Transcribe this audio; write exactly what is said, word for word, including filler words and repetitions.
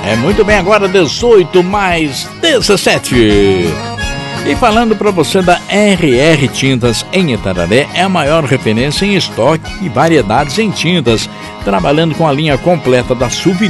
É muito bem, agora dezoito mais dezessete. E falando para você da R R Tintas em Itararé, é a maior referência em estoque e variedades em tintas, trabalhando com a linha completa da Souvenir